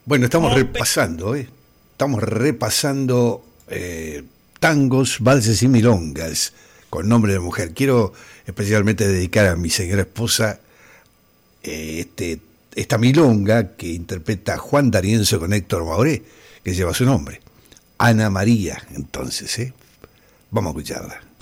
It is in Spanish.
Bueno, estamos repasando, ¿eh? Estamos repasando tangos, valses y milongas con nombre de mujer. Quiero especialmente dedicar a mi señora esposa esta milonga que interpreta Juan D'Arienzo con Héctor Mauré, que lleva su nombre. Ana María, entonces, ¿eh? Vamos a escucharla.